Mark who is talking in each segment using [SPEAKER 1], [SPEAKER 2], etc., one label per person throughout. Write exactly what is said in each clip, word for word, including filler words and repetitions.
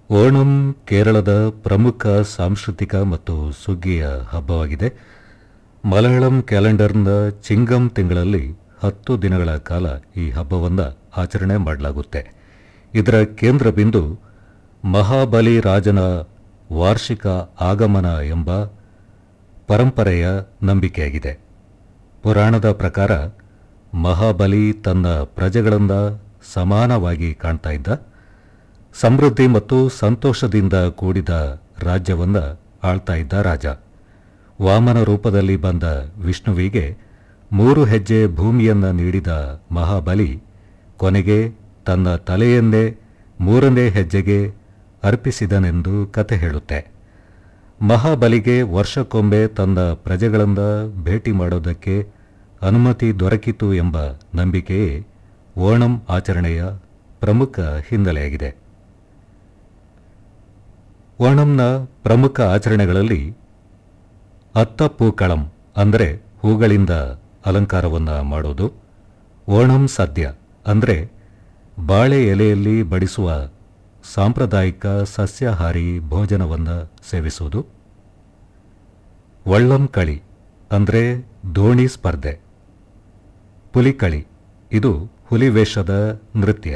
[SPEAKER 1] ಓಣಂ ಕೇರಳದ ಪ್ರಮುಖ ಸಾಂಸ್ಕೃತಿಕ ಮತ್ತು ಸುಗ್ಗಿಯ ಹಬ್ಬವಾಗಿದೆ. ಮಲಯಾಳಂ ಕ್ಯಾಲೆಂಡರ್ನ ಚಿಂಗಂ ತಿಂಗಳಲ್ಲಿ ಹತ್ತು ದಿನಗಳ ಕಾಲ ಈ ಹಬ್ಬವನ್ನು ಆಚರಣೆ ಮಾಡಲಾಗುತ್ತೆ. ಇದರ ಕೇಂದ್ರ ಬಿಂದು ಮಹಾಬಲಿ ರಾಜನ ವಾರ್ಷಿಕ ಆಗಮನ ಎಂಬ ಪರಂಪರೆಯ ನಂಬಿಕೆಯಾಗಿದೆ. ಪುರಾಣದ ಪ್ರಕಾರ ಮಹಾಬಲಿ ತನ್ನ ಪ್ರಜೆಗಳಿಂದ ಸಮಾನವಾಗಿ ಕಾಣ್ತಾ ಇದ್ದ, ಸಮೃದ್ಧಿ ಮತ್ತು ಸಂತೋಷದಿಂದ ಕೂಡಿದ ರಾಜ್ಯವನ್ನು ಆಳ್ತಾ ಇದ್ದ ರಾಜ. ವಾಮನ ರೂಪದಲ್ಲಿ ಬಂದ ವಿಷ್ಣುವಿಗೆ ಮೂರು ಹೆಜ್ಜೆ ಭೂಮಿಯನ್ನು ನೀಡಿದ ಮಹಾಬಲಿ ಕೊನೆಗೆ ತನ್ನ ತಲೆಯನ್ನೇ ಮೂರನೇ ಹೆಜ್ಜೆಗೆ ಅರ್ಪಿಸಿದನೆಂದು ಕತೆ ಹೇಳುತ್ತೆ. ಮಹಾಬಲಿಗೆ ವರ್ಷಕ್ಕೊಮ್ಮೆ ತನ್ನ ಪ್ರಜೆಗಳಿಂದ ಭೇಟಿ ಮಾಡೋದಕ್ಕೆ ಅನುಮತಿ ದೊರಕಿತು ಎಂಬ ನಂಬಿಕೆಯೇ ಓಣಂ ಆಚರಣೆಯ ಪ್ರಮುಖ ಹಿನ್ನೆಲೆಯಾಗಿದೆ. ಓಣಂನ ಪ್ರಮುಖ ಆಚರಣೆಗಳಲ್ಲಿ ಅತ್ತಪೂಕಳಂ ಅಂದರೆ ಹೂಗಳಿಂದ ಅಲಂಕಾರವನ್ನು ಮಾಡೋದು, ಓಣಂ ಸದ್ಯ ಅಂದರೆ ಬಾಳೆ ಎಲೆಯಲ್ಲಿ ಬಡಿಸುವ ಸಾಂಪ್ರದಾಯಿಕ ಸಸ್ಯಾಹಾರಿ ಭೋಜನವನ್ನು ಸೇವಿಸುವುದು, ವಳ್ಳಂ ಕಳಿ ಅಂದರೆ ದೋಣಿ ಸ್ಪರ್ಧೆ, ಪುಲಿಕಳಿ ಇದು ಹುಲಿವೇಷದ ನೃತ್ಯ,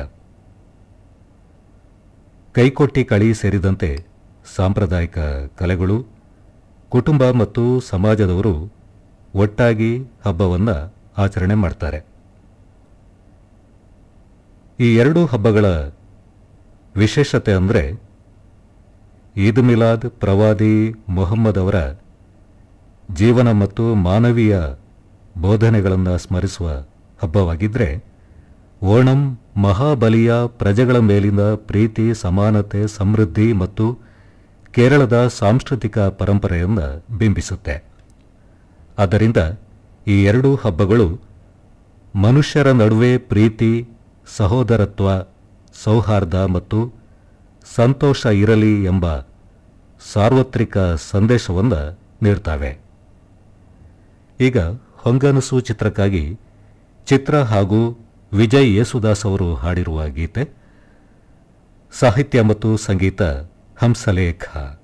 [SPEAKER 1] ಕೈಕೊಟ್ಟಿ ಕಳಿ ಸೇರಿದಂತೆ ಸಾಂಪ್ರದಾಯಿಕ ಕಲೆಗಳು. ಕುಟುಂಬ ಮತ್ತು ಸಮಾಜದವರು ಒಟ್ಟಾಗಿ ಹಬ್ಬವನ್ನು ಆಚರಣೆ ಮಾಡ್ತಾರೆ. ಈ ಎರಡೂ ಹಬ್ಬಗಳ ವಿಶೇಷತೆ ಅಂದರೆ ಈದ್ ಮಿಲಾದ್ ಪ್ರವಾದಿ ಮೊಹಮ್ಮದ್ ಅವರ ಜೀವನ ಮತ್ತು ಮಾನವೀಯ ಬೋಧನೆಗಳನ್ನು ಸ್ಮರಿಸುವ ಹಬ್ಬವಾಗಿದ್ದರೆ, ಓಣಂ ಮಹಾಬಲಿಯ ಪ್ರಜೆಗಳ ಮೇಲಿನ ಪ್ರೀತಿ, ಸಮಾನತೆ, ಸಮೃದ್ಧಿ ಮತ್ತು ಕೇರಳದ ಸಾಂಸ್ಕೃತಿಕ ಪರಂಪರೆಯನ್ನು ಬಿಂಬಿಸುತ್ತೆ. ಆದ್ದರಿಂದ ಈ ಎರಡೂ ಹಬ್ಬಗಳು ಮನುಷ್ಯರ ನಡುವೆ ಪ್ರೀತಿ, ಸಹೋದರತ್ವ, ಸೌಹಾರ್ದ ಮತ್ತು ಸಂತೋಷ ಇರಲಿ ಎಂಬ ಸಾರ್ವತ್ರಿಕ ಸಂದೇಶವನ್ನು ನೀಡ್ತವೆ. ಈಗ ಹೊಂಗನಸು ಚಿತ್ರಕ್ಕಾಗಿ ಚಿತ್ರ ಹಾಗೂ ವಿಜಯ್ ಯೇಸುದಾಸ್ ಅವರು ಹಾಡಿರುವ ಗೀತೆ, ಸಾಹಿತ್ಯ ಮತ್ತು ಸಂಗೀತ ಹಂಸಲೇಖ.